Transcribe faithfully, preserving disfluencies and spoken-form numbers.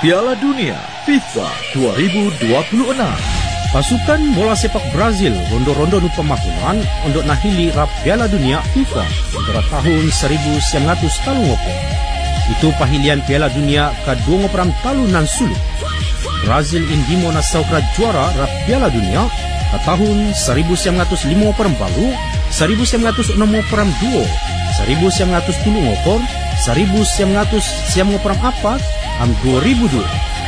Piala Dunia FIFA dua ribu dua puluh enam. Pasukan bola sepak Brazil rondo-rondo nu pemakunan untuk nahili rap Piala Dunia FIFA antara tahun seribu sembilan ratus talungopo. Itu pahilian Piala Dunia ke dua ngoperam talu nan suluk. Brazil indimo na saukra juara rap Piala Dunia ke tahun seribu sembilan ratus lima ngoperam balu, seribu sembilan ratus enam ngoperam dua, seribu sembilan ratus tujuh ngopor, seribu sembilan ratus sembilan ngoperam empat, am dua ribu dua.